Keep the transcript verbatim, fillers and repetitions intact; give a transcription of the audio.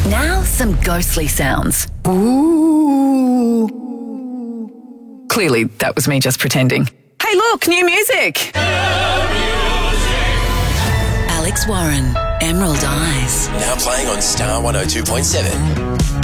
Now some ghostly sounds. Ooh. Clearly, that was me just pretending. Hey, look, new music. Alex Warren, Emerald Eyes. Now playing on Star one oh two point seven.